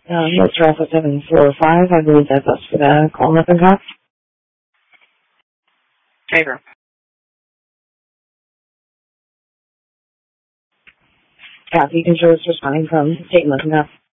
Mr. Alpha 745, I believe that's us for the call nothing cop. Favor. Copy, control is responding from State nothing cop.